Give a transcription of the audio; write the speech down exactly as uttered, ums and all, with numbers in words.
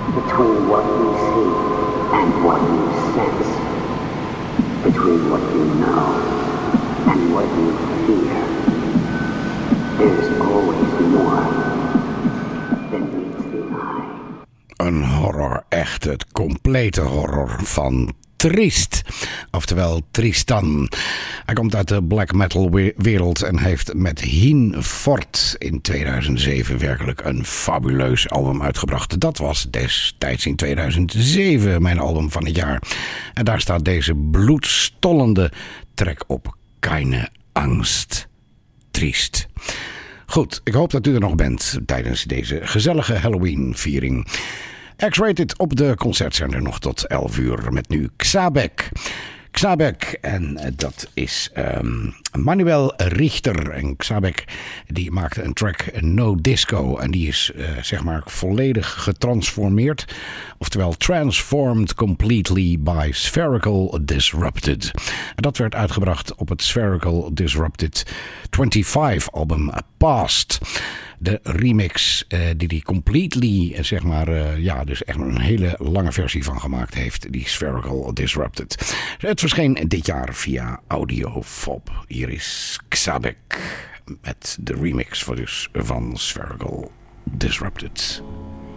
Between what you see and what you sense. Between what you know and what you fear. There's always more than meets the eye. Een horror, echt het complete horror van Triest, oftewel Tristan. Hij komt uit de black metal wereld en heeft met Hien Fort in tweeduizend zeven werkelijk een fabuleus album uitgebracht. Dat was destijds in tweeduizend zeven mijn album van het jaar. En daar staat deze bloedstollende track op, Keine Angst. Triest. Goed, ik hoop dat u er nog bent tijdens deze gezellige Halloween-viering. X-Rated op de concertzender nog tot elf uur met nu Xabek. Xabek, en dat is um, Manuel Richter. En Xabek die maakte een track No Disco en die is uh, zeg maar volledig getransformeerd. Oftewel transformed completely by Spherical Disrupted. En dat werd uitgebracht op het Spherical Disrupted vijfentwintig album Past. De remix uh, die die completely, uh, zeg maar, uh, ja, dus echt een hele lange versie van gemaakt heeft. Die Spherical Disrupted. Het verscheen dit jaar via Audiofob. Hier is Xabek met de remix van, dus, van Spherical Disrupted.